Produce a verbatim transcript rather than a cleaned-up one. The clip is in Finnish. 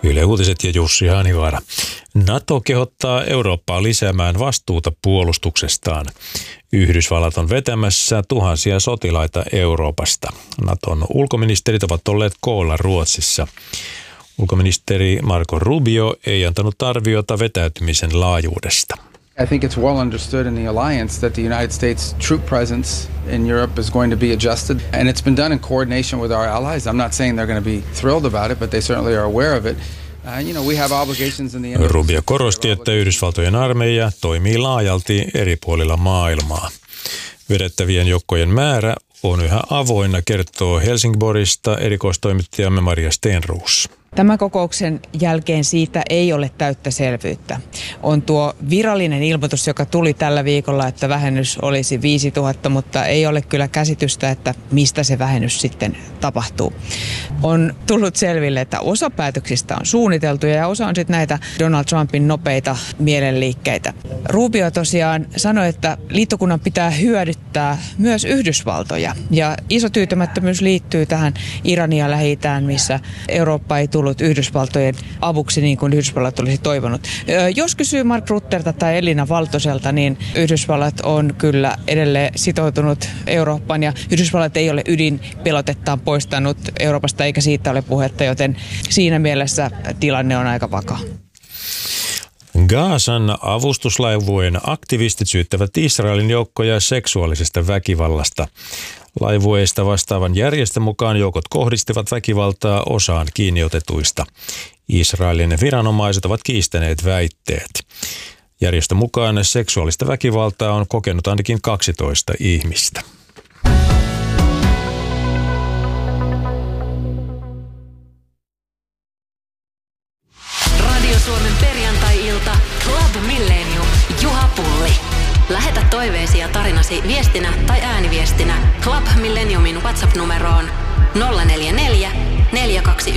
Yle Uutiset ja Jussi Haanivaara. NATO kehottaa Eurooppaa lisäämään vastuuta puolustuksestaan. Yhdysvallat on vetämässä tuhansia sotilaita Euroopasta. Naton ulkoministerit ovat olleet koolla Ruotsissa. Ulkoministeri Marco Rubio ei antanut arviota vetäytymisen laajuudesta. I think it's well understood in the alliance that the United States troop presence in Europe is going to be adjusted, and it's been done in coordination with our allies. I'm not saying they're going to be thrilled about it, but they certainly are aware of it. Uh, you know, we have obligations in the Rubio korosti, että Yhdysvaltojen armeija toimii laajalti eri puolilla maailmaa. Vedettävien joukkojen määrä on yhä avoinna, kertoo Helsingborgista erikoistoimittajamme Maria Stenroos. Tämän kokouksen jälkeen siitä ei ole täyttä selvyyttä. On tuo virallinen ilmoitus, joka tuli tällä viikolla, että vähennys olisi viisituhatta, mutta ei ole kyllä käsitystä, että mistä se vähennys sitten tapahtuu. On tullut selville, että osa päätöksistä on suunniteltu ja osa on sitten näitä Donald Trumpin nopeita mielenliikkeitä. Rubio tosiaan sanoi, että liittokunnan pitää hyödyttää myös Yhdysvaltoja. Ja iso tyytymättömyys liittyy tähän Irania Lähi-itään, missä Eurooppa ei tullut Yhdysvaltojen avuksi niin kuin Yhdysvallat olisi toivonut. Jos kysyy Mark Rutterta tai Elina Valtoselta, niin Yhdysvallat on kyllä edelleen sitoutunut Eurooppaan ja Yhdysvallat ei ole ydinpelotettaan poistanut Euroopasta eikä siitä ole puhetta, joten siinä mielessä tilanne on aika vakaa. Gazan avustuslaivueen aktivistit syyttävät Israelin joukkoja seksuaalisesta väkivallasta. Laivueista vastaavan järjestön mukaan joukot kohdistivat väkivaltaa osaan kiinniotetuista. Israelin viranomaiset ovat kiistäneet väitteet. Järjestön mukaan seksuaalista väkivaltaa on kokenut ainakin kaksitoista ihmistä. Radio Suomen perjantai-ilta Club Millennium Juha Pulli. Lähetä toiveesi ja tarinasi viestinä tai ääniviestinä Club Millenniumin WhatsApp-numeroon nolla neljä neljä, neljä kaksi